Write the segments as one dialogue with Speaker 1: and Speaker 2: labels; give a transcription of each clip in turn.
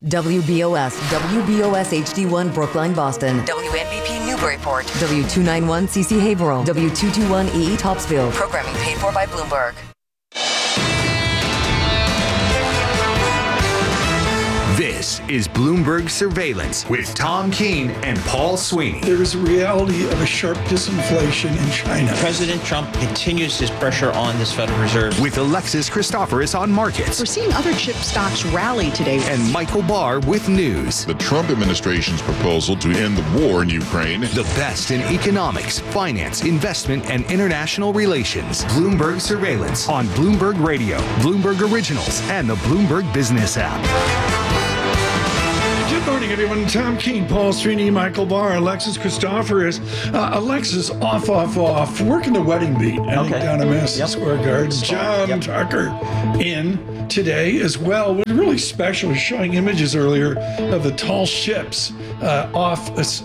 Speaker 1: WBOS HD1 Brookline, Boston.
Speaker 2: WNBP Newburyport.
Speaker 1: W291CC Haverhill. W221EE Topsfield.
Speaker 2: Programming paid for by Bloomberg.
Speaker 3: This is Bloomberg Surveillance with Tom Keene and Paul Sweeney.
Speaker 4: There is a reality of a sharp disinflation in China.
Speaker 5: President Trump continues his pressure on this Federal Reserve.
Speaker 3: With Alexis Christoforous on markets.
Speaker 6: We're seeing other chip stocks rally today.
Speaker 3: And Michael Barr with news.
Speaker 7: The Trump administration's proposal to end the war in Ukraine.
Speaker 3: The best in economics, finance, investment, and international relations. Bloomberg Surveillance on Bloomberg Radio, Bloomberg Originals, and the Bloomberg Business app.
Speaker 4: Good morning, everyone. Tom Keene, Paul Sweeney, Michael Barr, Alexis Christoforous. Alexis, off. Working the wedding beat. I think down at Madison Square Garden. John Tucker in today as well. What's really special is showing images earlier of the tall ships off, is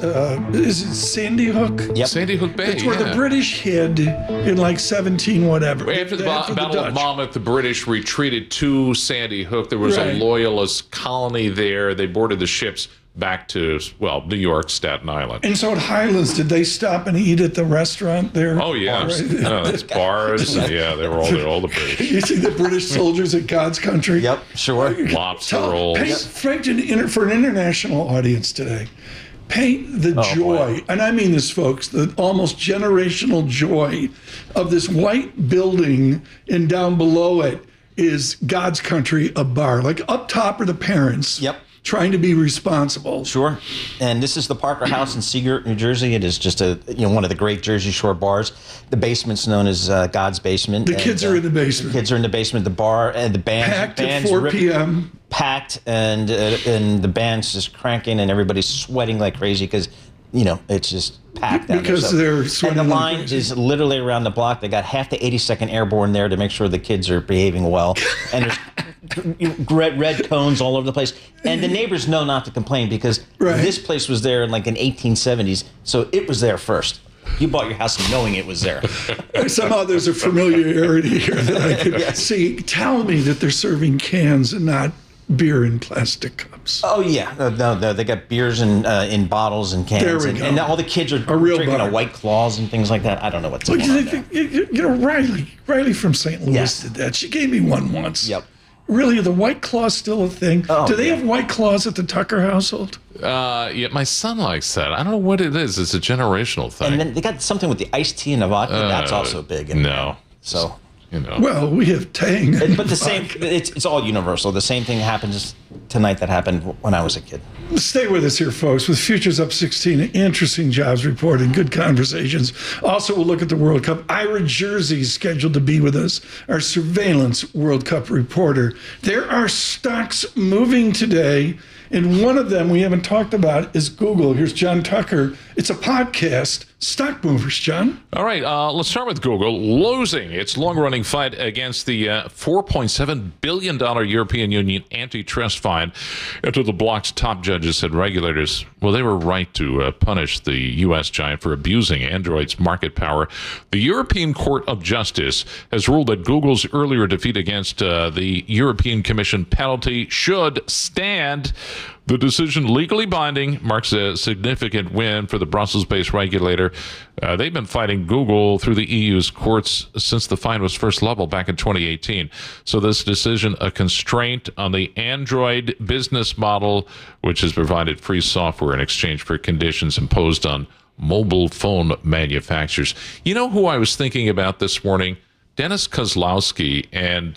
Speaker 4: it Sandy Hook?
Speaker 8: Yep. Sandy Hook Bay.
Speaker 4: It's where the British hid in like 17 whatever.
Speaker 8: After the Battle of Monmouth, the British retreated to Sandy Hook. There was a loyalist colony there. They boarded the ships back to, New York, Staten Island.
Speaker 4: And so at Highlands, did they stop and eat at the restaurant there?
Speaker 8: Oh, yeah. There's bars. They were all there, all the British.
Speaker 4: You see the British soldiers at God's country?
Speaker 5: Yep, sure.
Speaker 8: Lobster rolls.
Speaker 4: Frank, for an international audience today, paint the joy, and I mean this, folks, the almost generational joy of this white building, and down below it is God's country, a bar. Like up top are the parents.
Speaker 5: Yep.
Speaker 4: Trying to be responsible.
Speaker 5: Sure. And this is the Parker House in Seagirt, New Jersey. It is just one of the great Jersey Shore bars. The basement's known as God's Basement.
Speaker 4: The kids are in the basement.
Speaker 5: The kids are in the basement. The bar and the
Speaker 4: packed at 4 p.m.
Speaker 5: Packed, and the band's just cranking, and everybody's sweating like crazy because it's just packed down
Speaker 4: because
Speaker 5: there.
Speaker 4: They're sweating.
Speaker 5: And the line is literally around the block. They got half the 82nd Airborne there to make sure the kids are behaving well. And there's red cones all over the place. And the neighbors know not to complain because this place was there in the 1870s, so it was there first. You bought your house knowing it was there.
Speaker 4: Somehow there's a familiarity here that I could see. Tell me that they're serving cans and not beer in plastic cups.
Speaker 5: Oh, yeah. No, they got beers in bottles and cans.
Speaker 4: There we go.
Speaker 5: And all the kids are drinking White Claws and things like that. I don't know what's going on there.
Speaker 4: Riley from St. Louis did that. She gave me one once.
Speaker 5: Yep.
Speaker 4: Really, are the White Claws still a thing? Do they have White Claws at the Tucker household?
Speaker 8: Yeah, my son likes that. I don't know what it is. It's a generational thing.
Speaker 5: And then they got something with the iced tea and the vodka. That's also big.
Speaker 8: No.
Speaker 5: So...
Speaker 4: Well, we have Tang.
Speaker 5: But the same, it's all universal. The same thing happens tonight that happened when I was a kid.
Speaker 4: Stay with us here, folks. With futures up 16, interesting jobs report and good conversations. Also, we'll look at the World Cup. Ira Jersey's scheduled to be with us, our surveillance World Cup reporter. There are stocks moving today, and one of them we haven't talked about is Google. Here's John Tucker. It's a podcast. Stock movers, John.
Speaker 8: All right, let's start with Google losing its long-running fight against the $4.7 billion European Union antitrust fine after the bloc's top judges said regulators, they were right to punish the U.S. giant for abusing Android's market power. The European Court of Justice has ruled that Google's earlier defeat against the European Commission penalty should stand. The decision, legally binding, marks a significant win for the Brussels-based regulator. They've been fighting Google through the EU's courts since the fine was first leveled back in 2018. So this decision, a constraint on the Android business model, which has provided free software in exchange for conditions imposed on mobile phone manufacturers. You know who I was thinking about this morning? Dennis Kozlowski and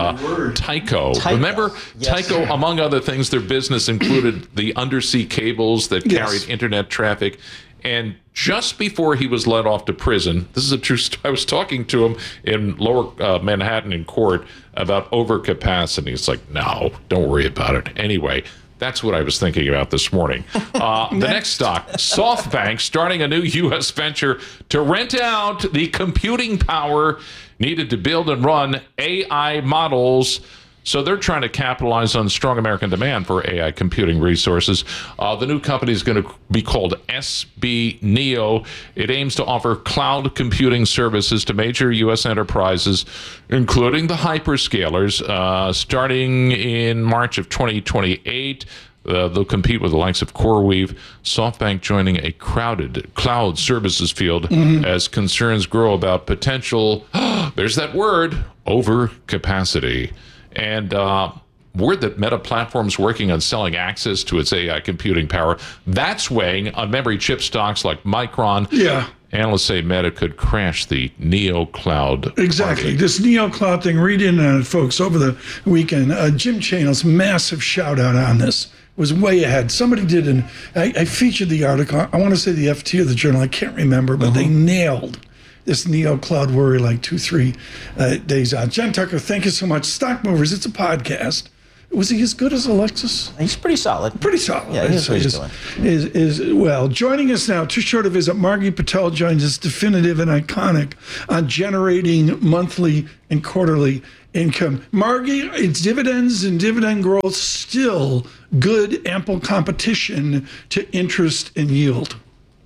Speaker 8: Tyco. Remember, yes. Tyco, among other things, their business included the undersea cables that carried internet traffic. And just before he was let off to prison, this is a true story. I was talking to him in lower Manhattan in court about overcapacity. It's like, no, don't worry about it. Anyway, that's what I was thinking about this morning. The next stock, SoftBank, starting a new U.S. venture to rent out the computing power needed to build and run AI models. So they're trying to capitalize on strong American demand for AI computing resources. The new company is going to be called SB Neo. It aims to offer cloud computing services to major U.S. enterprises, including the hyperscalers, starting in March of 2028. They'll compete with the likes of CoreWeave, SoftBank joining a crowded cloud services field as concerns grow about potential, there's that word, overcapacity. And word that Meta Platforms working on selling access to its AI computing power, that's weighing on memory chip stocks like Micron.
Speaker 4: Yeah.
Speaker 8: Analysts say Meta could crash the Neo Cloud.
Speaker 4: Exactly.
Speaker 8: Party.
Speaker 4: This Neo Cloud thing, read in on it, folks, over the weekend. Jim Chanos, massive shout out on this. Was way ahead. Somebody did I featured the article. I want to say the FT or the Journal. I can't remember, but they nailed this Neo Cloud worry like 2-3 days out. Jen Tucker, thank you so much. Stock Movers, it's a podcast. Was he as good as Alexis?
Speaker 5: He's pretty solid.
Speaker 4: Pretty solid.
Speaker 5: Yeah, he's doing.
Speaker 4: Well, joining us now, too short of visit, Margie Patel joins us, definitive and iconic on generating monthly and quarterly income. Margie, it's dividends and dividend growth, still good, ample competition to interest and yield.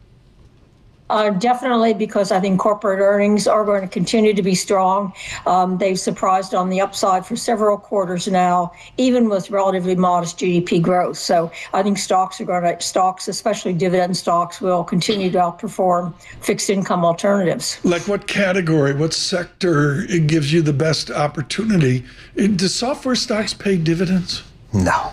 Speaker 9: Definitely, because I think corporate earnings are going to continue to be strong. They've surprised on the upside for several quarters now, even with relatively modest GDP growth. So I think stocks, especially dividend stocks, will continue to outperform fixed income alternatives.
Speaker 4: Like what category, what sector it gives you the best opportunity? Do software stocks pay dividends?
Speaker 5: No.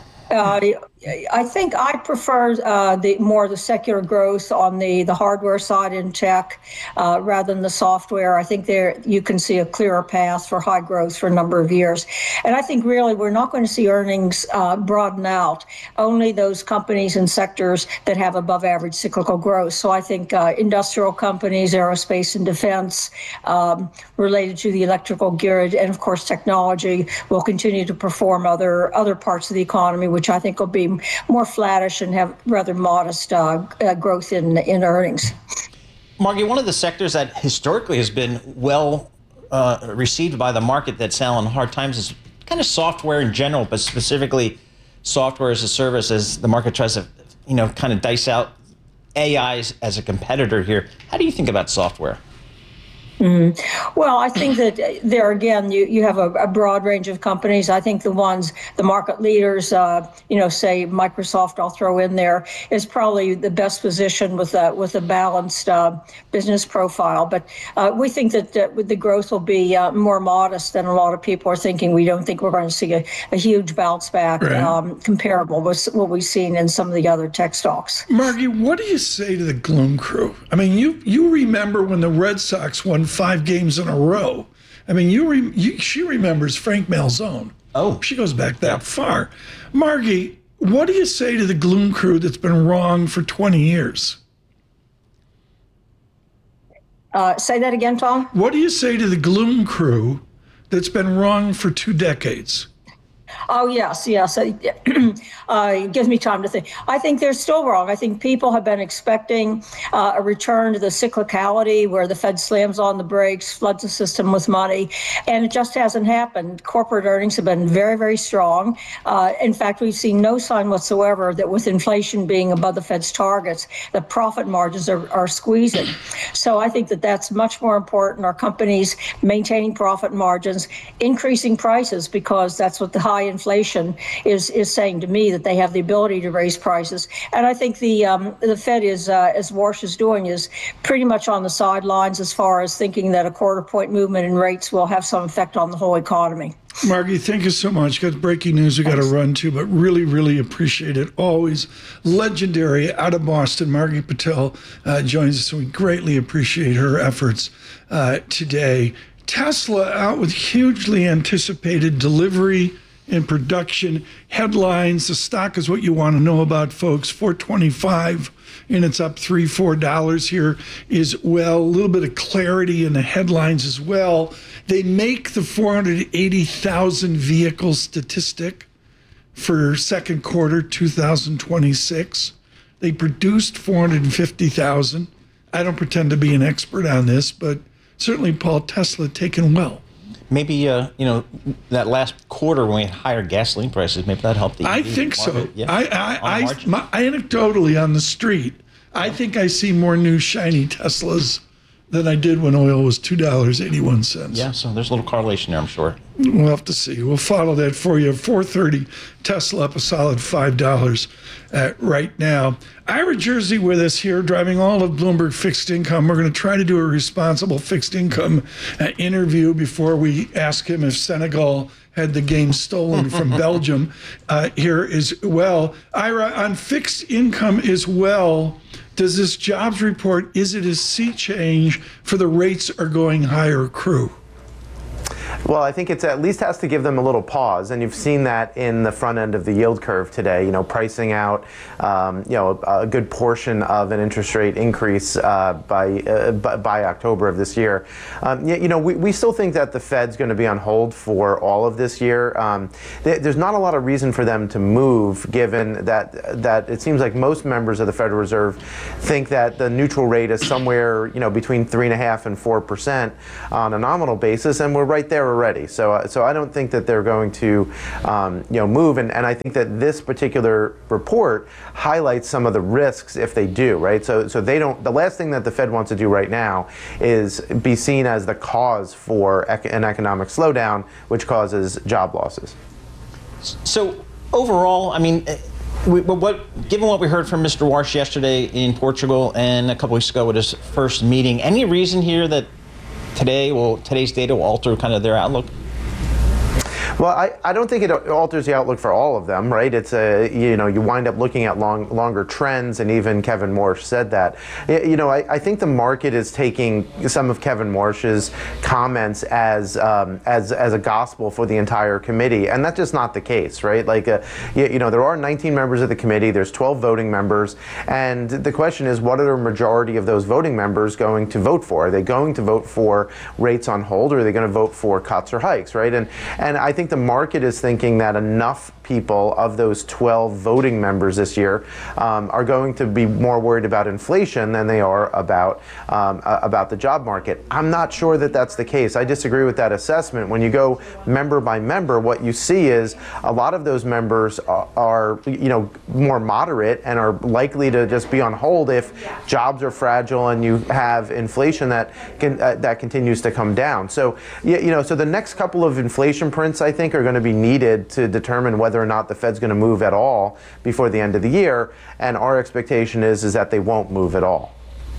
Speaker 9: I think I prefer the secular growth on the hardware side in tech rather than the software. I think there you can see a clearer path for high growth for a number of years. And I think really we're not going to see earnings broaden out. Only those companies and sectors that have above average cyclical growth. So I think industrial companies, aerospace and defense, related to the electrical grid, and of course technology will continue to perform other parts of the economy, which I think will be more flattish and have rather modest growth in earnings.
Speaker 5: Margie, one of the sectors that historically has been well received by the market that's now in hard times is kind of software in general, but specifically software as a service, as the market tries to, kind of dice out AI as a competitor here. How do you think about software?
Speaker 9: Mm-hmm. Well, I think that there again, you have a broad range of companies. I think the market leaders, say Microsoft, I'll throw in there, is probably the best position with a balanced business profile. But we think that the growth will be more modest than a lot of people are thinking. We don't think we're going to see a huge bounce back comparable with what we've seen in some of the other tech stocks.
Speaker 4: Margie, what do you say to the gloom crew? I mean, you remember when the Red Sox won 5 games in a row. I mean, she remembers Frank Malzone.
Speaker 5: Oh.
Speaker 4: She goes back that far. Margie, what do you say to the gloom crew that's been wrong for 20 years?
Speaker 9: Say that again, Tom?
Speaker 4: What do you say to the gloom crew that's been wrong for 2 decades?
Speaker 9: Oh, yes. It gives me time to think. I think they're still wrong. I think people have been expecting a return to the cyclicality where the Fed slams on the brakes, floods the system with money, and it just hasn't happened. Corporate earnings have been very, very strong. In fact, we've seen no sign whatsoever that with inflation being above the Fed's targets, the profit margins are squeezing. So I think that that's much more important. Our companies maintaining profit margins, increasing prices, because that's what the high inflation is saying to me, that they have the ability to raise prices. And I think the Fed is, as Warsh is doing, is pretty much on the sidelines as far as thinking that a quarter-point movement in rates will have some effect on the whole economy.
Speaker 4: Margie, thank you so much. Got breaking news we got to run to, but really, really appreciate it. Always legendary out of Boston. Margie Patel joins us, so we greatly appreciate her efforts today. Tesla out with hugely anticipated delivery and production headlines. The stock is what you want to know about, folks. $4.25, and it's up $3-4 here as well. A little bit of clarity in the headlines as well. They make the 480,000 vehicle statistic for second quarter 2026. They produced 450,000. I don't pretend to be an expert on this, but certainly Paul Tesla taken well.
Speaker 5: Maybe, that last quarter when we had higher gasoline prices, maybe that helped the EV
Speaker 4: I think
Speaker 5: market.
Speaker 4: so.
Speaker 5: Yeah.
Speaker 4: Anecdotally on the street, I think I see more new shiny Teslas than I did when oil was $2.81.
Speaker 5: Yeah, so there's a little correlation there, I'm sure.
Speaker 4: We'll have to see. We'll follow that for you. 4:30, Tesla up a solid $5 right now. Ira Jersey with us here, driving all of Bloomberg Fixed Income. We're going to try to do a responsible fixed income interview before we ask him if Senegal had the game stolen from Belgium here as well. Ira, on fixed income as well, does this jobs report, is it a sea change for the rates are going higher crew?
Speaker 10: Well, I think it's at least has to give them a little pause, and you've seen that in the front end of the yield curve today. You know, pricing out, a good portion of an interest rate increase by October of this year. We still think that the Fed's going to be on hold for all of this year. There's not a lot of reason for them to move, given that it seems like most members of the Federal Reserve think that the neutral rate is somewhere, between 3.5% and 4% on a nominal basis, and we're right there already. So I don't think that they're going to, move. And I think that this particular report highlights some of the risks if they do, right? So they don't. The last thing that the Fed wants to do right now is be seen as the cause for an economic slowdown, which causes job losses.
Speaker 5: So overall, I mean, given what we heard from Mr. Warsh yesterday in Portugal and a couple weeks ago at his first meeting, any reason here that today's data will alter kind of their outlook?
Speaker 10: Well, I don't think it alters the outlook for all of them, right? It's you wind up looking at longer trends, and even Kevin Warsh said that. I think the market is taking some of Kevin Warsh's comments as a gospel for the entire committee, and that's just not the case, right? There are 19 members of the committee. There's 12 voting members, and the question is, what are the majority of those voting members going to vote for? Are they going to vote for rates on hold, or are they going to vote for cuts or hikes, right? And I think the market is thinking that enough people of those 12 voting members this year are going to be more worried about inflation than they are about the job market. I'm not sure that that's the case. I disagree with that assessment. When you go member by member, what you see is a lot of those members are more moderate and are likely to just be on hold if jobs are fragile and you have inflation that continues to come down. So so the next couple of inflation prints, I think, are going to be needed to determine whether or not the Fed's going to move at all before the end of the year, and our expectation is that they won't move at all.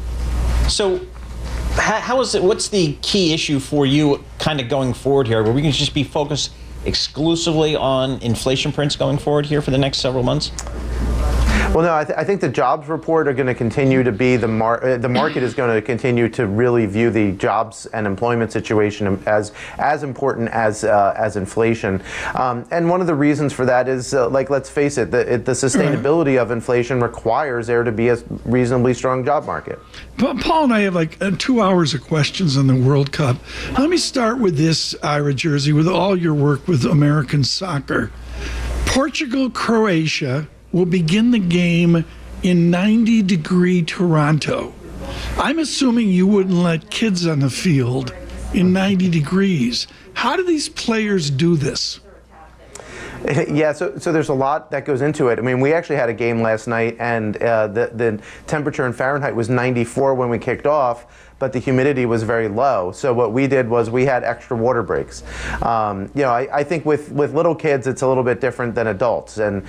Speaker 5: So how is it? What's the key issue for you kind of going forward here, where we can just be focused exclusively on inflation prints going forward here for the next several months?
Speaker 10: Well, no, I think the jobs report are going to continue to be the market is going to continue to really view the jobs and employment situation as important as inflation. And one of the reasons for that is, let's face it, the sustainability of inflation requires there to be a reasonably strong job market.
Speaker 4: Paul and I have 2 hours of questions on the World Cup. Let me start with this, Ira Jersey, with all your work with American soccer. Portugal, Croatia will begin the game in 90-degree Toronto. I'm assuming you wouldn't let kids on the field in 90 degrees. How do these players do this?
Speaker 10: Yeah, so there's a lot that goes into it. I mean, we actually had a game last night, and the temperature in Fahrenheit was 94 when we kicked off, but the humidity was very low. So what we did was we had extra water breaks. I think with little kids, it's a little bit different than adults. And,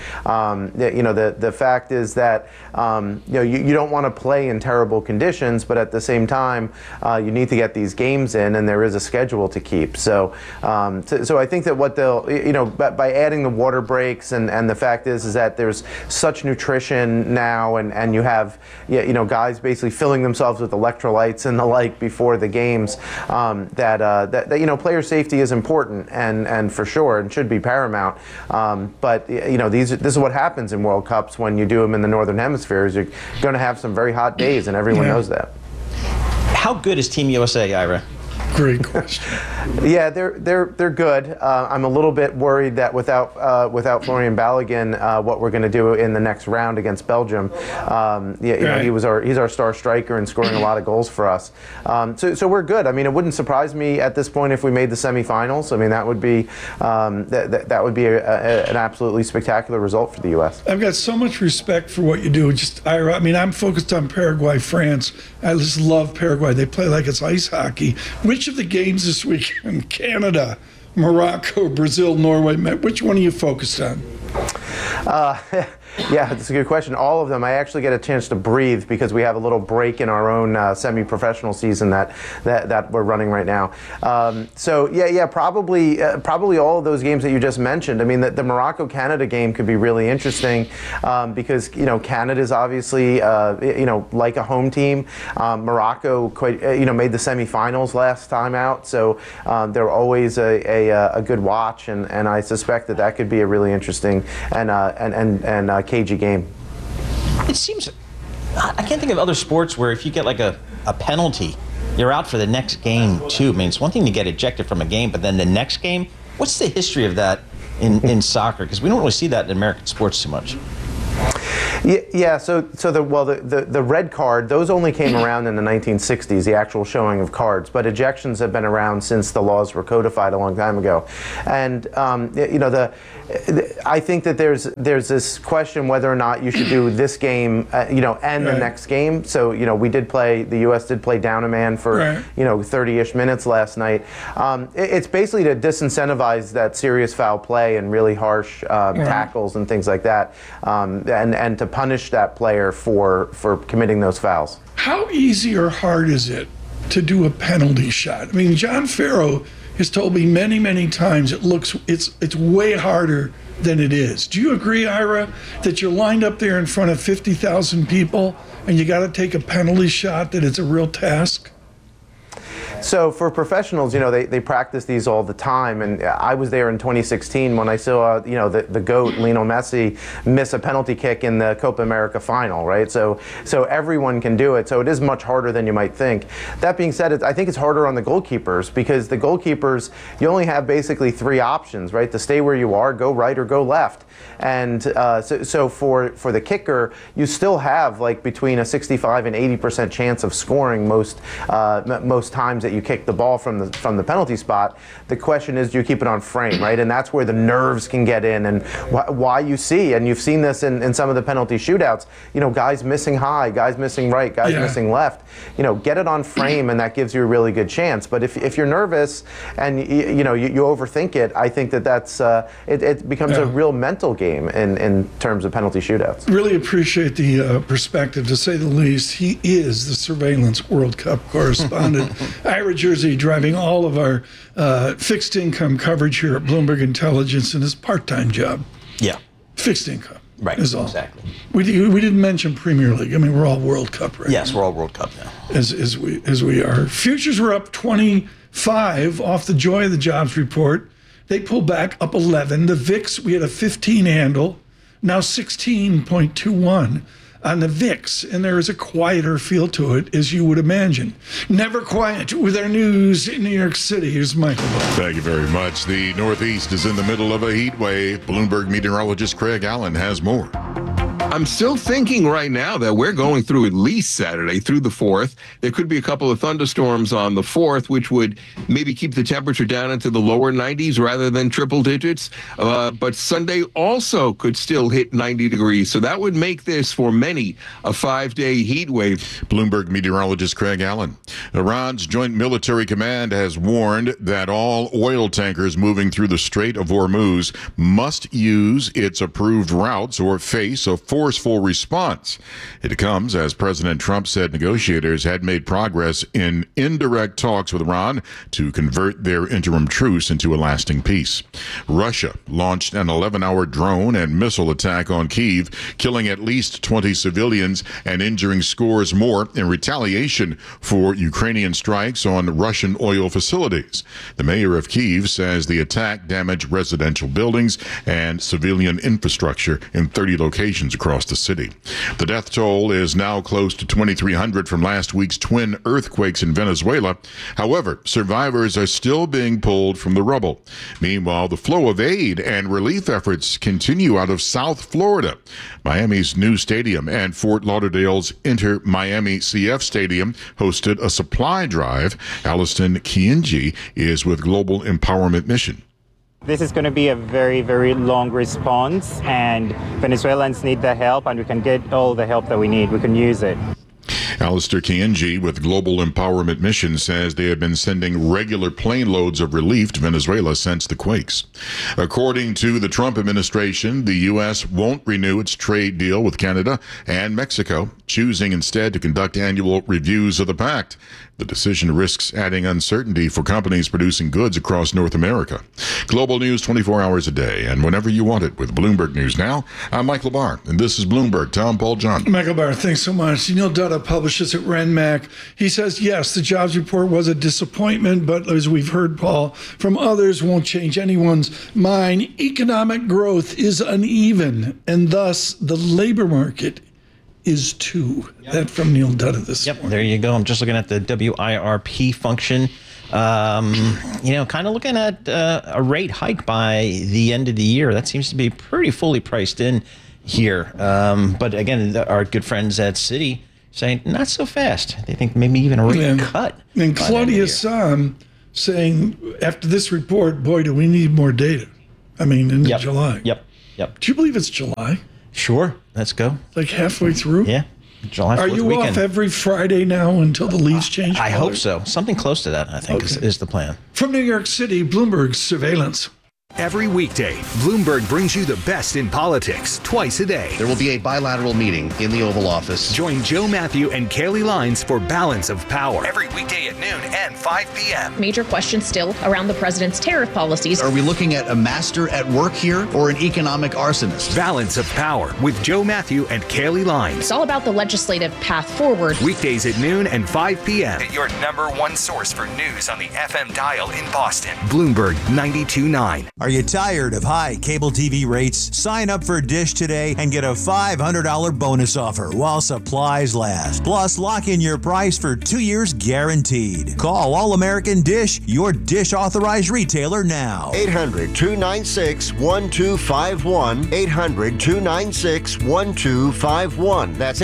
Speaker 10: the fact is that, you don't want to play in terrible conditions, but at the same time, you need to get these games in, and there is a schedule to keep. So I think that what they'll, by adding the water breaks, and the fact is that there's such nutrition now, and you have, guys basically filling themselves with electrolytes and the like before the games, that player safety is important and for sure and should be paramount. But this is what happens in World Cups when you do them in the Northern Hemisphere. Is you're going to have some very hot days, and everyone knows that.
Speaker 5: How good is Team USA, Ira?
Speaker 4: Great question.
Speaker 10: Yeah, they're good. I'm a little bit worried that without Florian Balogun, what we're going to do in the next round against Belgium. He's our star striker and scoring a lot of goals for us. So we're good. I mean, it wouldn't surprise me at this point if we made the semifinals. I mean, that would be that would be an absolutely spectacular result for the U.S.
Speaker 4: I've got so much respect for what you do. Ira, I mean, I'm focused on Paraguay, France. I just love Paraguay. They play like it's ice hockey. Which of the games this weekend, Canada, Morocco, Brazil, Norway, which one are you focused on?
Speaker 10: Yeah, that's a good question. All of them. I actually get a chance to breathe because we have a little break in our own semi-professional season that we're running right now. Probably all of those games that you just mentioned. I mean, the Morocco-Canada game could be really interesting because Canada is obviously like a home team. Morocco made the semifinals last time out, so they're always a good watch, and I suspect that could be a really interesting and cagey game.
Speaker 5: It seems, I can't think of other sports where if you get like a penalty, you're out for the next game too. I mean, it's one thing to get ejected from a game, but then the next game, what's the history of that in soccer? Because we don't really see that in American sports too much.
Speaker 10: Yeah. So the red card, those only came around in the 1960s, the actual showing of cards. But ejections have been around since the laws were codified a long time ago. And I think that there's this question whether or not you should do this game, and the next game. So the U.S. did play down a man for 30-ish minutes last night. It's basically to disincentivize that serious foul play and really harsh tackles and things like that. And to punish that player for committing those fouls.
Speaker 4: How easy or hard is it to do a penalty shot? I mean, John Farrow has told me many, many times it's way harder than it is. Do you agree, Ira, that you're lined up there in front of 50,000 people and you got to take a penalty shot, that it's a real task?
Speaker 10: So for professionals, they practice these all the time, and I was there in 2016 when I saw, the GOAT, Lionel Messi, miss a penalty kick in the Copa America final, right? So everyone can do it. So it is much harder than you might think. That being said, I think it's harder on the goalkeepers because the goalkeepers, you only have basically three options, right? To stay where you are, go right or go left. And so for the kicker, you still have like between a 65 and 80% chance of scoring most times that you kick the ball from the penalty spot. The question is, do you keep it on frame, right? And that's where the nerves can get in, and why you see, and you've seen this in some of the penalty shootouts, guys missing high, guys missing right, guys missing left. Get it on frame, and that gives you a really good chance. But if you're nervous and you overthink it, I think that's it becomes a real mental game in terms of penalty shootouts.
Speaker 4: Really appreciate the perspective, to say the least. He is the Surveillance World Cup correspondent. Ira Jersey driving all of our fixed income coverage here at Bloomberg Intelligence in his part-time job.
Speaker 5: Yeah.
Speaker 4: Fixed income.
Speaker 5: Right,
Speaker 4: is all.
Speaker 5: Exactly.
Speaker 4: We didn't mention Premier League. I mean, we're all World Cup right now.
Speaker 5: Yes, we're all World Cup now.
Speaker 4: As we are. Futures were up 25 off the joy of the jobs report. They pulled back up 11. The VIX, we had a 15 handle, now 16.21 on the VIX, and there is a quieter feel to it, as you would imagine. Never quiet with our news in New York City. Here's Michael Barr.
Speaker 7: Thank you very much. The Northeast is in the middle of a heat wave. Bloomberg meteorologist Craig Allen has more.
Speaker 11: I'm still thinking right now that we're going through at least Saturday through the 4th. There could be a couple of thunderstorms on the 4th, which would maybe keep the temperature down into the lower 90s rather than triple digits. But Sunday also could still hit 90 degrees. So that would make this, for many, a 5-day heat wave.
Speaker 7: Bloomberg meteorologist Craig Allen. Iran's Joint Military Command has warned that all oil tankers moving through the Strait of Hormuz must use its approved routes or face a forceful response. It comes as President Trump said negotiators had made progress in indirect talks with Iran to convert their interim truce into a lasting peace. Russia launched an 11-hour drone and missile attack on Kyiv, killing at least 20 civilians and injuring scores more in retaliation for Ukrainian strikes on Russian oil facilities. The mayor of Kyiv says the attack damaged residential buildings and civilian infrastructure in 30 locations across across the city. The death toll is now close to 2,300 from last week's twin earthquakes in Venezuela. However, survivors are still being pulled from the rubble. Meanwhile, the flow of aid and relief efforts continue out of South Florida. Miami's new stadium and Fort Lauderdale's Inter Miami CF Stadium hosted a supply drive. Aliston Kienji is with Global Empowerment Mission.
Speaker 12: This is going to be a very, very long response, and Venezuelans need the help, and we can get all the help that we need. We can use it.
Speaker 7: Alistair Kienji with Global Empowerment Mission says they have been sending regular plane loads of relief to Venezuela since the quakes. According to the Trump administration, the U.S. won't renew its trade deal with Canada and Mexico, choosing instead to conduct annual reviews of the pact. The decision risks adding uncertainty for companies producing goods across North America. Global news 24 hours a day and whenever you want it with Bloomberg News Now. I'm Michael Barr, and this is Bloomberg. Tom Paul John.
Speaker 4: Michael Barr, thanks so much. Neil Dutta publishes at RenMac. He says, yes, the jobs report was a disappointment, but as we've heard, Paul, from others, won't change anyone's mind. Economic growth is uneven, and thus the labor market is too. Yep. That from Neil Dutta this morning.
Speaker 5: There you go. I'm just looking at the WIRP function. Kind of looking at a rate hike by the end of the year. That seems to be pretty fully priced in here. But again, our good friends at Citi saying not so fast. They think maybe even a rate cut.
Speaker 4: And Claudia Sam saying after this report, boy, do we need more data. I mean, in July.
Speaker 5: Yep.
Speaker 4: Do you believe it's July?
Speaker 5: Sure. Let's go.
Speaker 4: Like halfway through?
Speaker 5: Yeah. July 4th
Speaker 4: Are you
Speaker 5: weekend.
Speaker 4: off every Friday now until the leaves change color?
Speaker 5: I hope so. Something close to that, I think, is the plan.
Speaker 4: From New York City, Bloomberg Surveillance.
Speaker 3: Every weekday, Bloomberg brings you the best in politics twice a day.
Speaker 13: There will be a bilateral meeting in the Oval Office.
Speaker 3: Join Joe Matthew and Kaylee Lines for Balance of Power.
Speaker 14: Every weekday at noon and 5 p.m.
Speaker 15: Major questions still around the president's tariff policies.
Speaker 13: Are we looking at a master at work here or an economic arsonist?
Speaker 3: Balance of Power with Joe Matthew and Kaylee Lines.
Speaker 15: It's all about the legislative path forward.
Speaker 3: Weekdays at noon and 5 p.m.
Speaker 14: Your number one source for news on the FM dial in Boston.
Speaker 3: Bloomberg 92.9.
Speaker 16: Are you tired of high cable TV rates? Sign up for Dish today and get a $500 bonus offer while supplies last. Plus, lock in your price for 2 years guaranteed. Call All American Dish, your Dish authorized retailer now.
Speaker 17: 800-296-1251. 800-296-1251. That's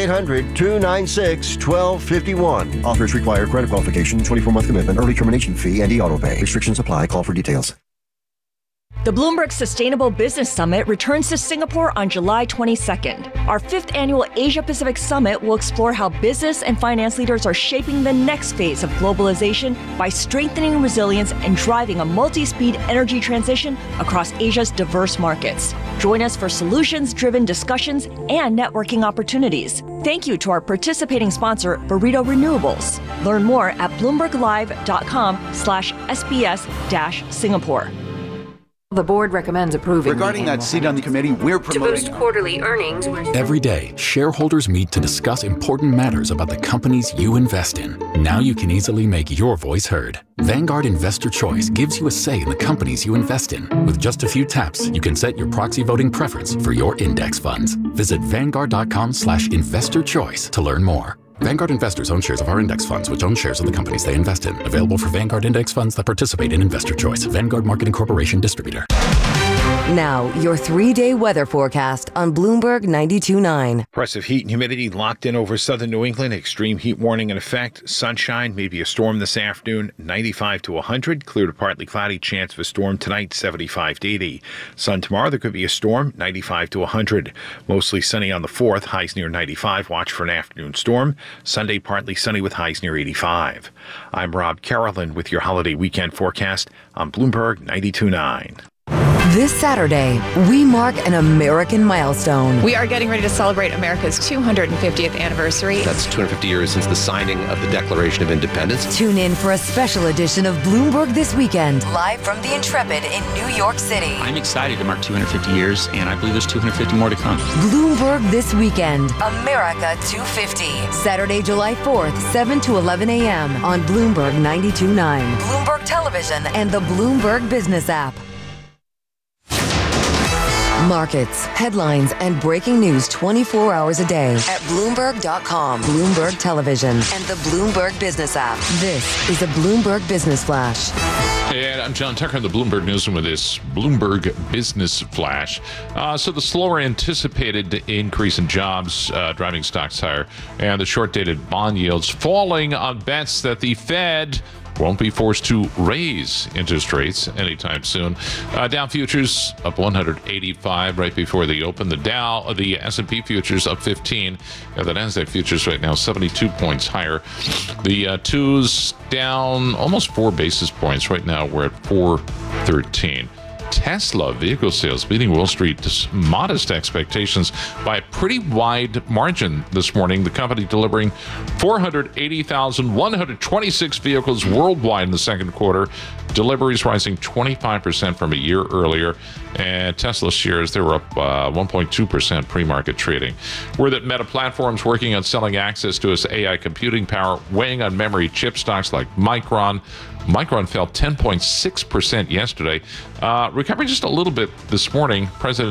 Speaker 17: 800-296-1251. Offers require credit qualification, 24-month commitment, early termination fee, and e-auto pay. Restrictions apply. Call for details.
Speaker 18: The Bloomberg Sustainable Business Summit returns to Singapore on July 22nd. Our 5th annual Asia-Pacific Summit will explore how business and finance leaders are shaping the next phase of globalization by strengthening resilience and driving a multi-speed energy transition across Asia's diverse markets. Join us for solutions-driven discussions and networking opportunities. Thank you to our participating sponsor, Burrito Renewables. Learn more at bloomberglive.com/SBS-Singapore.
Speaker 19: The board recommends approving.
Speaker 20: Regarding that seat on the committee, we're promoting.
Speaker 19: To boost quarterly earnings.
Speaker 21: Every day, shareholders meet to discuss important matters about the companies you invest in. Now you can easily make your voice heard. Vanguard Investor Choice gives you a say in the companies you invest in. With just a few taps, you can set your proxy voting preference for your index funds. Visit Vanguard.com/investorchoice to learn more. Vanguard investors own shares of our index funds, which own shares of the companies they invest in. Available for Vanguard index funds that participate in Investor Choice. Vanguard Marketing Corporation distributor.
Speaker 1: Now, your 3-day weather forecast on Bloomberg 92.9.
Speaker 22: Oppressive heat and humidity locked in over southern New England. Extreme heat warning in effect. Sunshine, maybe a storm this afternoon. 95 to 100. Clear to partly cloudy. Chance of a storm tonight. 75 to 80. Sun tomorrow. There could be a storm. 95 to 100. Mostly sunny on the 4th. Highs near 95. Watch for an afternoon storm. Sunday, partly sunny with highs near 85. I'm Rob Carolyn with your holiday weekend forecast on Bloomberg 92.9.
Speaker 1: This Saturday, we mark an American milestone.
Speaker 23: We are getting ready to celebrate America's 250th anniversary.
Speaker 24: That's 250 years since the signing of the Declaration of Independence.
Speaker 1: Tune in for a special edition of Bloomberg This Weekend.
Speaker 2: Live from the Intrepid in New York City.
Speaker 25: I'm excited to mark 250 years, and I believe there's 250 more to come.
Speaker 1: Bloomberg This Weekend.
Speaker 2: America 250.
Speaker 1: Saturday, July 4th, 7 to 11 a.m. on Bloomberg 92.9.
Speaker 2: Bloomberg Television
Speaker 1: and the Bloomberg Business app. Markets, headlines, and breaking news 24 hours a day at Bloomberg.com, Bloomberg Television, and the Bloomberg Business app. This is a Bloomberg Business Flash.
Speaker 6: Hey, I'm John Tucker in the Bloomberg Newsroom with this Bloomberg Business Flash. So the slower anticipated increase in jobs driving stocks higher, and the short-dated bond yields falling on bets that the Fed won't be forced to raise interest rates anytime soon. Dow futures up 185 right before the open. The S&P futures up 15. The Nasdaq futures right now 72 points higher. The twos down almost 4 basis points. Right now we're at 413. Tesla vehicle sales beating Wall Street's modest expectations by a pretty wide margin this morning. The company delivering 480,126 vehicles worldwide in the second quarter. Deliveries rising 25% from a year earlier. And Tesla shares, they were up 1.2% pre-market trading. Word that Meta Platforms working on selling access to its AI computing power, weighing on memory chip stocks like Micron. Micron fell 10.6% yesterday, recovering just a little bit this morning.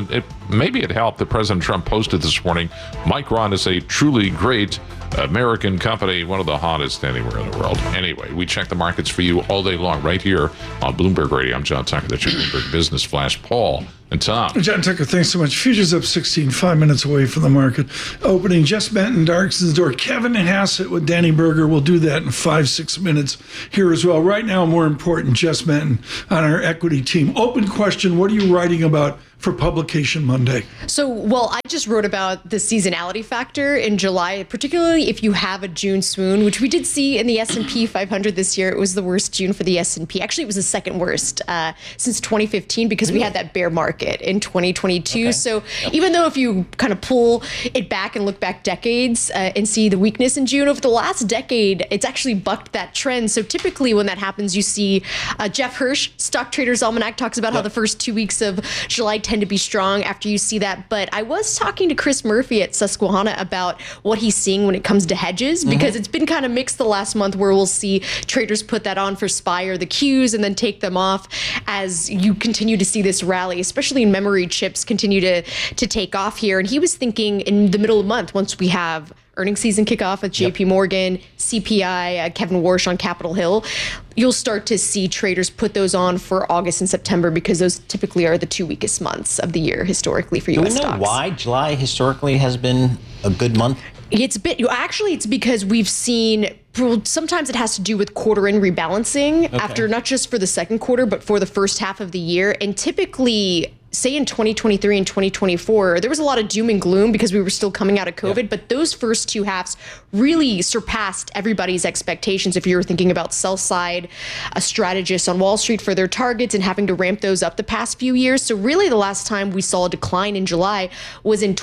Speaker 6: Maybe it helped that President Trump posted this morning, Micron is a truly great American company, one of the hottest anywhere in the world. Anyway, we check the markets for you all day long right here on Bloomberg Radio. I'm John Tucker, that's your Bloomberg Business Flash. Paul and Tom.
Speaker 4: John Tucker, thanks so much. Futures up 16, 5 minutes away from the market opening. Jess Benton, Darkson's door. Kevin Hassett with Danny Berger. We'll do that in 5-6 minutes here as well. Right now, more important, Jess Benton on our equity team. Open question, what are you writing about for Publication Monday?
Speaker 8: So, well, I just wrote about the seasonality factor in July, particularly if you have a June swoon, which we did see in the S&P 500 this year. It was the worst June for the S&P. Actually, it was the second worst since 2015 because we had that bear market in 2022. Okay. So even though if you kind of pull it back and look back decades and see the weakness in June, over the last decade, it's actually bucked that trend. So typically when that happens, you see Jeff Hirsch, Stock Traders Almanac, talks about how the first 2 weeks of July tend to be strong after you see that. But I was talking to Chris Murphy at Susquehanna about what he's seeing when it comes to hedges, because it's been kind of mixed the last month, where we'll see traders put that on for SPY or the Qs and then take them off as you continue to see this rally, especially in memory chips continue to take off here. And he was thinking in the middle of the month, once we have earnings season kickoff with JP Morgan, CPI, Kevin Warsh on Capitol Hill, you'll start to see traders put those on for August and September, because those typically are the 2 weakest months of the year historically for U.S. stocks. Do we know why July historically has been a good month? It's because we've seen, sometimes it has to do with quarter end rebalancing after, not just for the second quarter, but for the first half of the year. And typically, say in 2023 and 2024, there was a lot of doom and gloom because we were still coming out of COVID, but those first two halves really surpassed everybody's expectations. If you were thinking about sell side strategists on Wall Street for their targets and having to ramp those up the past few years. So really the last time we saw a decline in July was in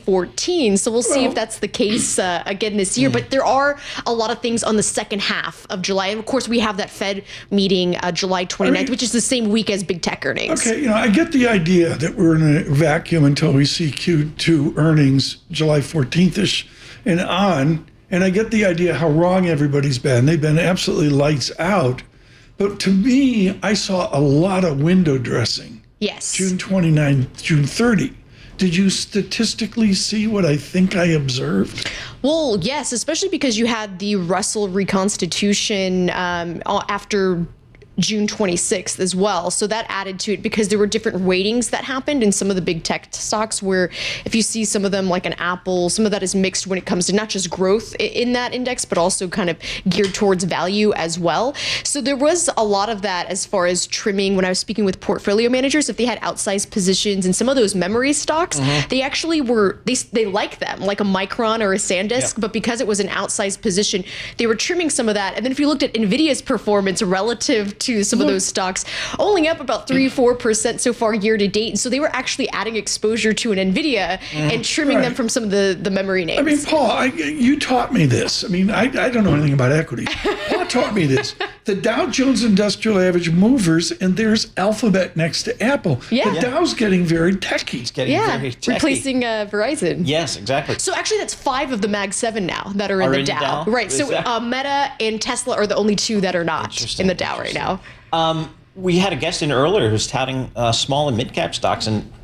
Speaker 8: 2014. So we'll see if that's the case again this year. But there are a lot of things on the second half of July. And of course, we have that Fed meeting July 29th, which is the same week as big tech earnings. Okay, I get the idea that we're in a vacuum until we see Q2 earnings July 14th-ish and on. And I get the idea how wrong everybody's been. They've been absolutely lights out. But to me, I saw a lot of window dressing. Yes. June 29, June 30. Did you statistically see what I think I observed? Well, yes, especially because you had the Russell reconstitution after June 26th as well. So that added to it because there were different weightings that happened in some of the big tech stocks, where if you see some of them like an Apple, some of that is mixed when it comes to not just growth in that index, but also kind of geared towards value as well. So there was a lot of that as far as trimming. When I was speaking with portfolio managers, if they had outsized positions in some of those memory stocks, they actually were, they like them, like a Micron or a SanDisk, but because it was an outsized position, they were trimming some of that. And then if you looked at NVIDIA's performance relative to some of those stocks, only up about 3-4% so far year to date. And so they were actually adding exposure to an NVIDIA and trimming them from some of the memory names. I mean, Paul, you taught me this. I mean, I don't know anything about equities. Paul taught me this. The Dow Jones Industrial Average movers, and there's Alphabet next to Apple. The Dow's getting very techy. It's getting very techy. Replacing Verizon.
Speaker 5: Yes, exactly.
Speaker 8: So actually that's 5 of the Mag 7 now that are in the Dow. Right, so Meta and Tesla are the only 2 that are not in the Dow right now.
Speaker 5: We had a guest in earlier who's touting small and mid-cap stocks, and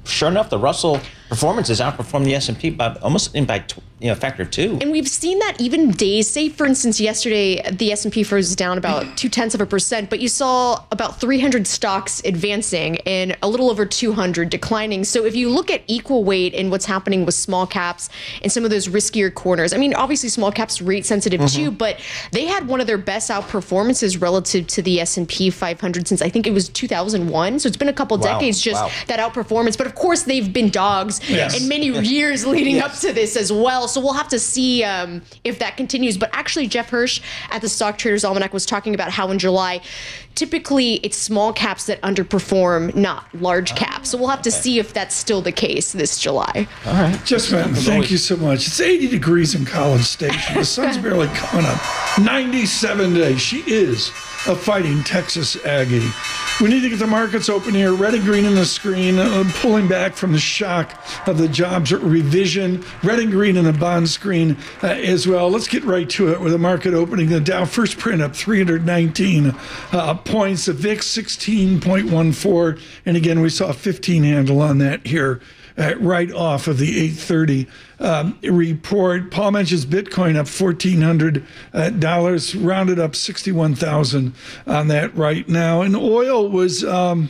Speaker 5: sure enough, the Russell performances outperformed the S&P by almost by factor of 2.
Speaker 8: And we've seen that even days. Say, for instance, yesterday the S&P froze down about 0.2%, but you saw about 300 stocks advancing and a little over 200 declining. So if you look at equal weight in what's happening with small caps and some of those riskier corners, I mean, obviously small caps rate sensitive too, but they had one of their best outperformances relative to the S&P 500 since I think it was 2001. So it's been a couple decades that outperformance. But of course, they've been dogs in many years leading up to this as well. So we'll have to see if that continues. But actually, Jeff Hirsch at the Stock Traders Almanac was talking about how in July, typically it's small caps that underperform, not large caps. So we'll have to see if that's still the case this July.
Speaker 5: All right.
Speaker 4: Jessica, thank you so much. It's 80 degrees in College Station. The sun's barely coming up. 97 days. She is a fighting Texas Aggie. We need to get the markets open here. Red and green in the screen, pulling back from the shock of the jobs revision. Red and green in the bond screen as well. Let's get right to it with the market opening. The Dow first print up 319 points. The VIX 16.14. And again, we saw a 15 handle on that here. Right off of the 8:30 report. Paul mentions Bitcoin up $1,400, rounded up 61,000 on that right now. And oil was in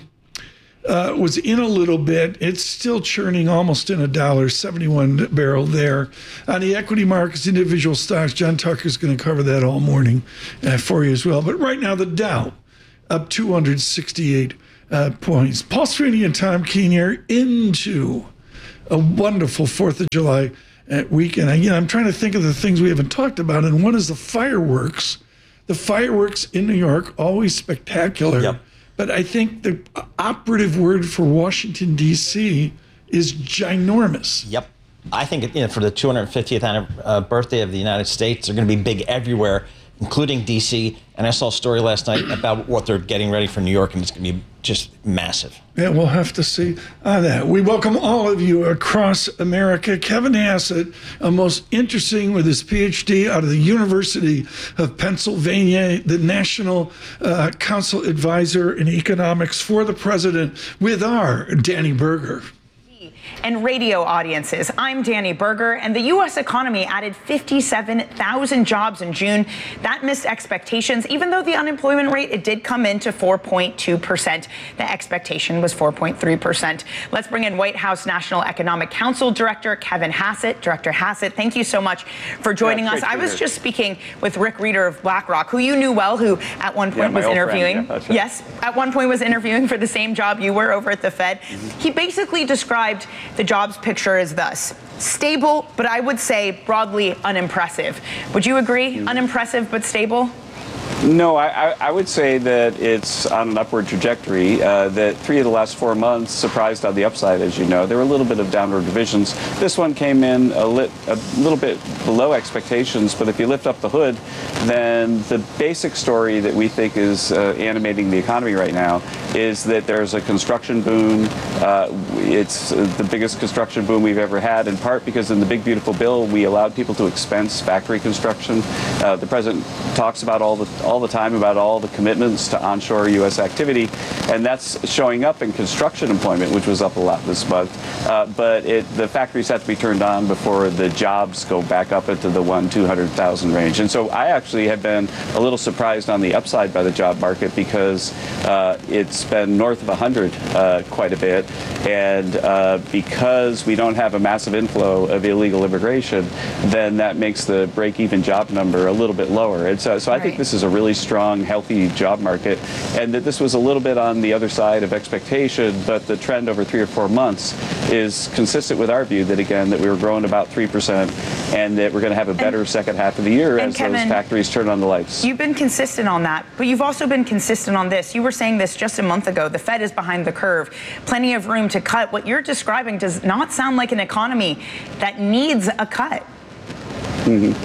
Speaker 4: a little bit. It's still churning almost in $1.71 barrel there. On the equity markets, individual stocks, John Tucker's going to cover that all morning for you as well. But right now, the Dow up 268 points. Paul Sweeney and Tom Keene here into a wonderful 4th of July weekend. I'm trying to think of the things we haven't talked about, and one is the fireworks. The fireworks in New York, always spectacular. Yep. But I think the operative word for Washington, D.C. is ginormous.
Speaker 5: Yep. I think for the 250th birthday of the United States, they're going to be big everywhere, including D.C. And I saw a story last night about what they're getting ready for New York, and it's going to be just massive.
Speaker 4: Yeah, we'll have to see on that. We welcome all of you across America. Kevin Hassett, most interesting with his PhD out of the University of Pennsylvania, the National Council Advisor in Economics for the President, with our Danny Berger.
Speaker 7: And radio audiences. I'm Danny Berger, and the U.S. economy added 57,000 jobs in June. That missed expectations, even though the unemployment rate, it did come in to 4.2%. The expectation was 4.3%. Let's bring in White House National Economic Council Director Kevin Hassett. Director Hassett, thank you so much for joining us. I was just speaking with Rick Reeder of BlackRock, who you knew well, who at one point was interviewing. Yes, at one point was interviewing for the same job you were over at the Fed. He basically described the jobs picture is thus: stable, but I would say broadly unimpressive. Would you agree? Unimpressive but stable?
Speaker 9: No, I would say that it's on an upward trajectory, that 3 of the last 4 months surprised on the upside, as you know. There were a little bit of downward revisions. This one came in a little bit below expectations, but if you lift up the hood, then the basic story that we think is animating the economy right now is that there's a construction boom. It's the biggest construction boom we've ever had, in part because in the Big Beautiful Bill, we allowed people to expense factory construction. The president talks about all the time about all the commitments to onshore U.S. activity, and that's showing up in construction employment, which was up a lot this month. But the factories have to be turned on before the jobs go back up into the 200,000 range. And so I actually have been a little surprised on the upside by the job market, because it's been north of 100 quite a bit, and because we don't have a massive inflow of illegal immigration, then that makes the break-even job number a little bit lower. And so I think this is a really strong, healthy job market, and that this was a little bit on the other side of expectation, but the trend over 3 or 4 months is consistent with our view that, again, that we were growing about 3%, and that we're going to have a better second half of the year as Kevin, those factories turn on the lights.
Speaker 7: You've been consistent on that, but you've also been consistent on this. You were saying this just a month ago. The Fed is behind the curve. Plenty of room to cut. What you're describing does not sound like an economy that needs a cut.
Speaker 9: Mm-hmm.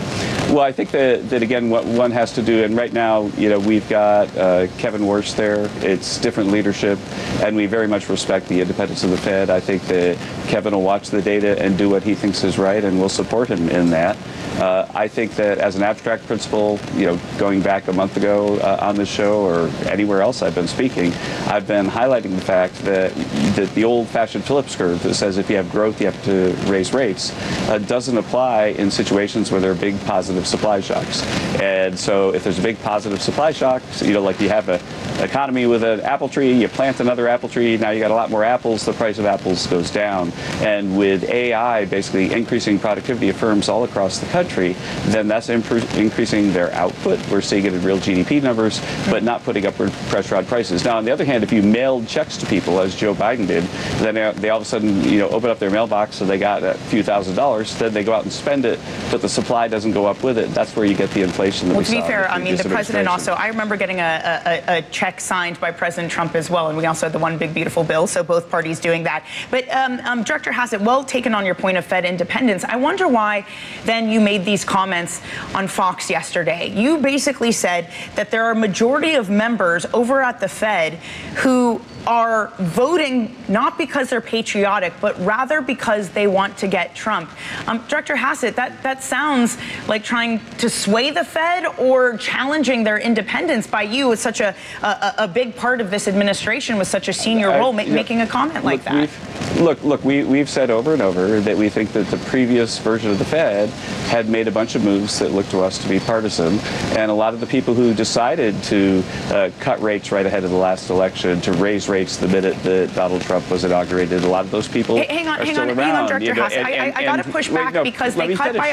Speaker 9: Well, I think that again, what one has to do, and right now, we've got Kevin Warsh there. It's different leadership, and we very much respect the independence of the Fed. I think that Kevin will watch the data and do what he thinks is right, and we'll support him in that. I think that as an abstract principle, going back a month ago on this show or anywhere else I've been speaking, I've been highlighting the fact that the old-fashioned Phillips curve that says if you have growth, you have to raise rates, doesn't apply in situations where there are big positive supply shocks. And so if there's a big positive supply shock, like you have an economy with an apple tree, you plant another apple tree, now you got a lot more apples, the price of apples goes down. And with AI basically increasing productivity of firms all across the country, then that's increasing their output. We're seeing it in real GDP numbers, but not putting upward pressure on prices. Now, on the other hand, if you mailed checks to people, as Joe Biden did, then they all of a sudden, open up their mailbox, so they got a few $1,000s, then they go out and spend it, but the supply doesn't go up with it. That's where you get the inflation that
Speaker 7: well,
Speaker 9: we saw.
Speaker 7: To be fair, I mean, the president also, I remember getting a check signed by President Trump as well, and we also had the One Big Beautiful Bill, so both parties doing that. But Director Hassett, well taken on your point of Fed independence. I wonder why then you made these comments on Fox yesterday. You basically said that there are a majority of members over at the Fed who are voting not because they're patriotic, but rather because they want to get Trump. Director Hassett, that sounds like trying to sway the Fed or challenging their independence by you as such a big part of this administration with such a senior role, making a comment like that.
Speaker 9: We've said over and over that we think that the previous version of the Fed had made a bunch of moves that looked to us to be partisan, and a lot of the people who decided to cut rates right ahead of the last election, to raise rates the minute that Donald Trump was inaugurated, a lot of those people
Speaker 7: hang on, Director Hassett. I got to push back because they cut by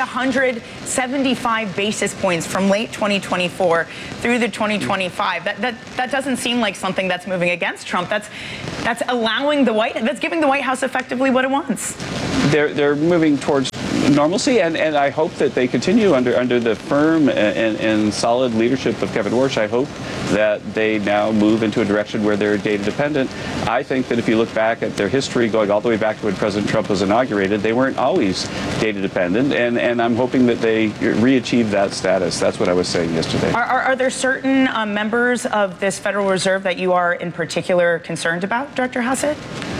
Speaker 7: 175 basis points from late 2024 through the 2025. That doesn't seem like something that's moving against Trump. That's allowing that's giving the White House effectively what it wants.
Speaker 9: They're moving towards normalcy, and I hope that they continue under the firm and solid leadership of Kevin Warsh. I hope that they now move into a direction where they're data dependent. I think that if you look back at their history going all the way back to when President Trump was inaugurated, they weren't always data dependent, and I'm hoping that they re-achieve that status. That's what I was saying yesterday.
Speaker 7: Are there certain members of this Federal Reserve that you are in particular concerned about, Director Hassett?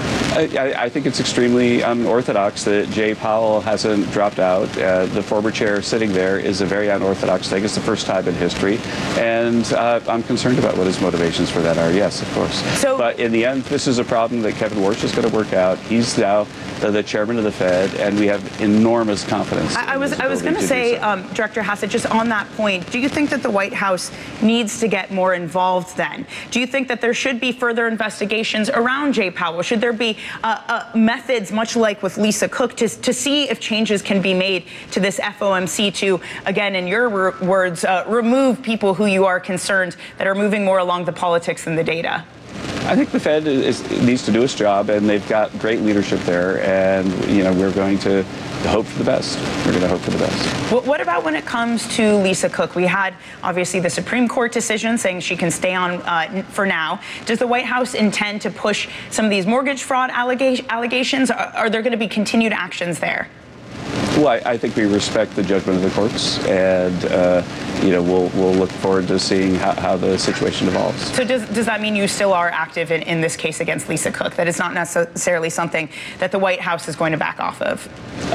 Speaker 9: I think it's extremely unorthodox that Jay Powell hasn't dropped out. The former chair sitting there is a very unorthodox thing. It's the first time in history. And I'm concerned about what his motivations for that are. Yes, of course. But in the end, this is a problem that Kevin Warsh is going to work out. He's now the chairman of the Fed, and we have enormous confidence.
Speaker 7: I was going to say, Director Hassett, just on that point, do you think that the White House needs to get more involved then? Do you think that there should be further investigations around Jay Powell? Should there be methods, much like with Lisa Cook, to see if changes can be made to this FOMC to, again, in your words, remove people who you are concerned that are moving more along the politics than the data?
Speaker 9: I think the Fed needs to do its job, and they've got great leadership there, and we're going to hope for the best. We're going to hope for the best.
Speaker 7: Well, what about when it comes to Lisa Cook? We had, obviously, the Supreme Court decision saying she can stay on for now. Does the White House intend to push some of these mortgage fraud allegations? Are there going to be continued actions there?
Speaker 9: Well, I think we respect the judgment of the courts, and we'll look forward to seeing how the situation evolves.
Speaker 7: So does that mean you still are active in this case against Lisa Cook? That it's not necessarily something that the White House is going to back off of?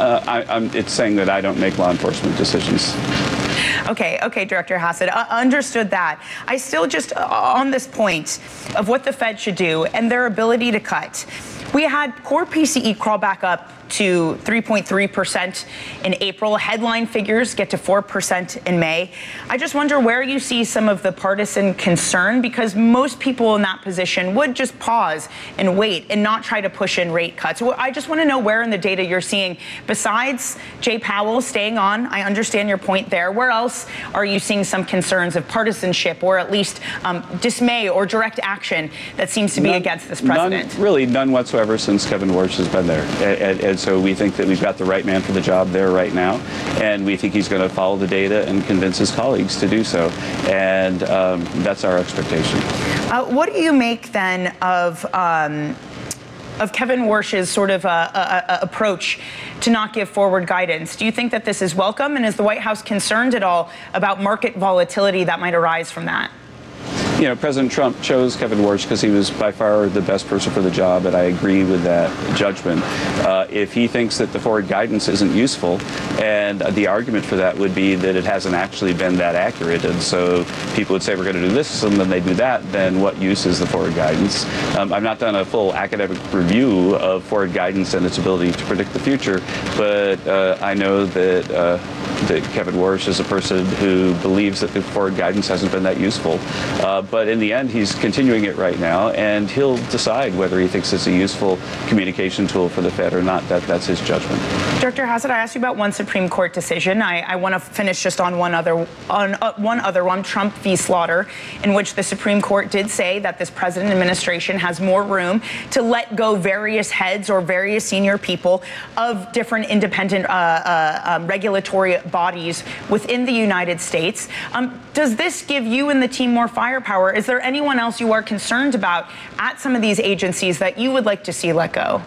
Speaker 9: It's saying that I don't make law enforcement decisions.
Speaker 7: Okay, Director Hassett, understood that. I still just, on this point of what the Fed should do and their ability to cut, we had core PCE crawl back up to 3.3% in April. Headline figures get to 4% in May. I just wonder where you see some of the partisan concern, because most people in that position would just pause and wait and not try to push in rate cuts. I just want to know where in the data you're seeing, besides Jay Powell staying on, I understand your point there, where else are you seeing some concerns of partisanship or at least dismay or direct action that seems to be against this president?
Speaker 9: None whatsoever since Kevin Warsh has been there. And so we think that we've got the right man for the job there right now, and we think he's going to follow the data and convince his colleagues to do so, and that's our expectation.
Speaker 7: What do you make then of of Kevin Warsh's sort of approach to not give forward guidance. Do you think that this is welcome, and is the White House concerned at all about market volatility that might arise from that?
Speaker 9: You know, President Trump chose Kevin Warsh because he was by far the best person for the job, and I agree with that judgment. If he thinks that the forward guidance isn't useful, and the argument for that would be that it hasn't actually been that accurate, and so people would say we're going to do this, and then they do that, then what use is the forward guidance? I've not done a full academic review of forward guidance and its ability to predict the future, but I know that Kevin Warsh is a person who believes that the forward guidance hasn't been that useful. But in the end, he's continuing it right now, and he'll decide whether he thinks it's a useful communication tool for the Fed or not. That's his judgment.
Speaker 7: Director Hassett, I asked you about one Supreme Court decision. I want to finish just on one other one, Trump v. Slaughter, in which the Supreme Court did say that this president administration has more room to let go various heads or various senior people of different independent regulatory bodies within the United States. Does this give you and the team more firepower? Is there anyone else you are concerned about at some of these agencies that you would like to see let go?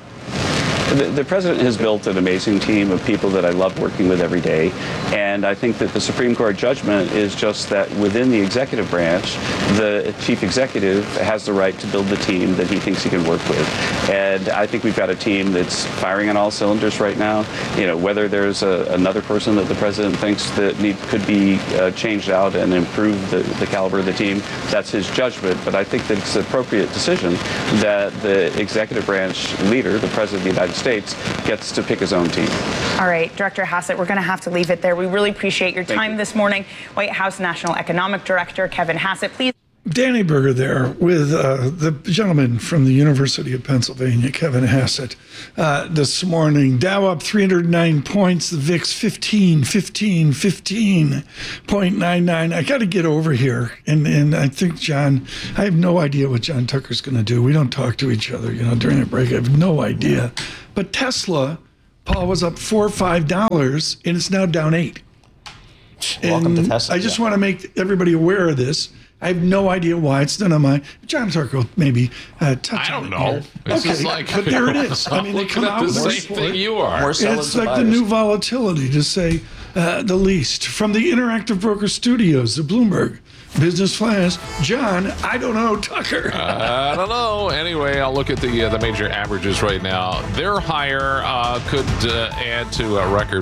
Speaker 9: The president has built an amazing team of people that I love working with every day, and I think that the Supreme Court judgment is just that within the executive branch, the chief executive has the right to build the team that he thinks he can work with. And I think we've got a team that's firing on all cylinders right now. You know, whether there's another person that the president thinks that could be changed out and improve the caliber of the team, that's his judgment. But I think that it's an appropriate decision that the executive branch leader, the president of the United States, gets to pick his own team.
Speaker 7: All right, Director Hassett, we're going to have to leave it there. We really appreciate your time this morning. White House National Economic Director Kevin Hassett, please.
Speaker 4: Danny Berger there with the gentleman from the University of Pennsylvania, Kevin Hassett, this morning. Dow up 309 points, the VIX 15.99. I got to get over here. And I think, John, I have no idea what John Tucker's going to do. We don't talk to each other, during a break. I have no idea. But Tesla, Paul, was up $4 or $5, and it's now down $8.
Speaker 5: Welcome to Tesla.
Speaker 4: I just want to make everybody aware of this. I have no idea why it's done on my. John Tucker will maybe touch
Speaker 6: I
Speaker 4: on
Speaker 6: don't
Speaker 4: it
Speaker 6: know.
Speaker 4: here.
Speaker 6: This
Speaker 4: Okay,
Speaker 6: is like,
Speaker 4: but there it is. I mean, they come out with
Speaker 6: the
Speaker 4: this
Speaker 6: same thing you are.
Speaker 4: It's like the new volatility, to say the least. From the Interactive Broker Studios, the Bloomberg Business Flash, John, I don't know, Tucker.
Speaker 6: I don't know. Anyway, I'll look at the major averages right now. They're higher, could add to a record